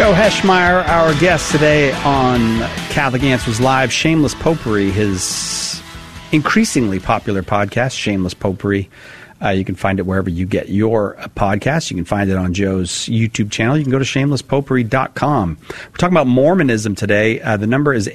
Joe Heschmeyer, our guest today on Catholic Answers Live. Shameless Popery, his increasingly popular podcast, Shameless Popery. You can find it wherever you get your podcast. You can find it on Joe's YouTube channel. You can go to shamelesspopery.com. We're talking about Mormonism today. The number is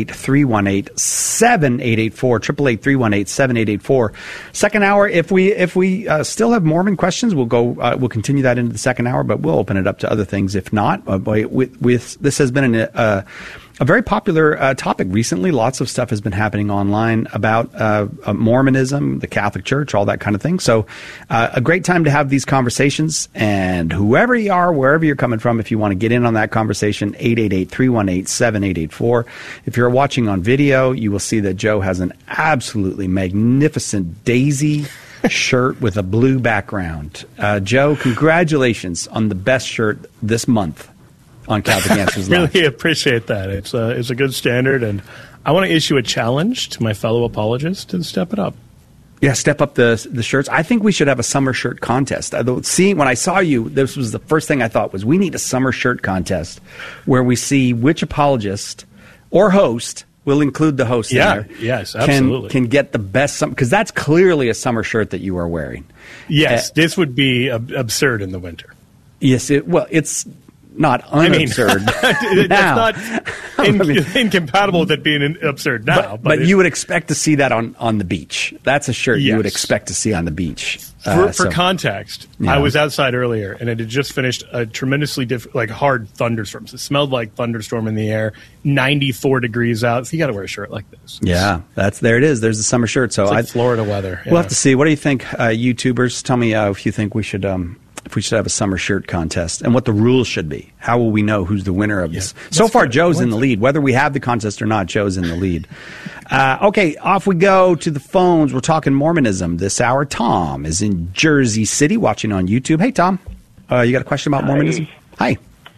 888-318-7884, 888-318-7884. Second hour, if we still have Mormon questions, we'll continue that into the second hour, but we'll open it up to other things if not. This has been a very popular topic recently. Lots of stuff has been happening online about Mormonism, the Catholic Church, all that kind of thing. So a great time to have these conversations. And whoever you are, wherever you're coming from, if you want to get in on that conversation, 888-318-7884. If you're watching on video, you will see that Joe has an absolutely magnificent daisy shirt with a blue background. Joe, congratulations on the best shirt this month on Catholic Answers Live. Really appreciate that. It's a good standard, and I want to issue a challenge to my fellow apologists to step it up. Yeah, step up the shirts. I think we should have a summer shirt contest. When I saw you, this was the first thing I thought was we need a summer shirt contest where we see which apologist or host, we'll include the host in there. Yes, absolutely. Can get the best, because that's clearly a summer shirt that you are wearing. Yes, this would be absurd in the winter. Yes, it's not unabsurd. It's not incompatible with it being absurd now. But you would expect to see that on the beach. That's a shirt you would expect to see on the beach. For context, I was outside earlier, and it had just finished a tremendously hard thunderstorm. So it smelled like thunderstorm in the air, 94 degrees out. So you got to wear a shirt like this. Yeah, there it is. There's the summer shirt. So it's like Florida weather. We'll have to see. What do you think, YouTubers? Tell me if you think we should have a summer shirt contest and what the rules should be. How will we know who's the winner of this? So far, Joe's in the lead. Whether we have the contest or not, Joe's in the lead. Okay, off we go to the phones. We're talking Mormonism this hour. Tom is in Jersey City watching on YouTube. Hey, Tom. You got a question about Mormonism? Hi.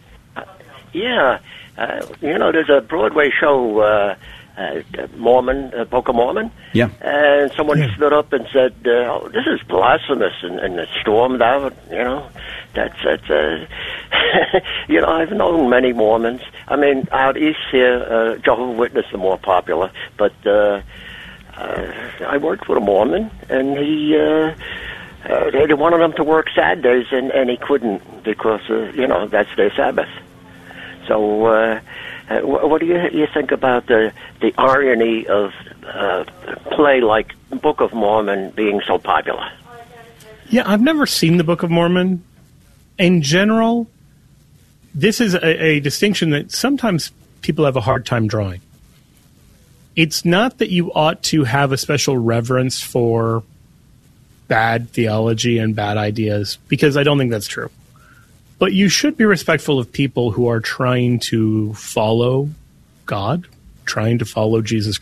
Yeah. There's a Broadway show, Book of Mormon. Yeah. And someone stood up and said, this is blasphemous, and it stormed out, That's I've known many Mormons. I mean, out east here, Jehovah's Witness are more popular, but I worked with a Mormon, and he they wanted him to work Saturdays, and he couldn't because, that's their Sabbath. So, what do you think about the irony of play like Book of Mormon being so popular? Yeah, I've never seen the Book of Mormon. In general, this is a distinction that sometimes people have a hard time drawing. It's not that you ought to have a special reverence for bad theology and bad ideas, because I don't think that's true. But you should be respectful of people who are trying to follow God, trying to follow Jesus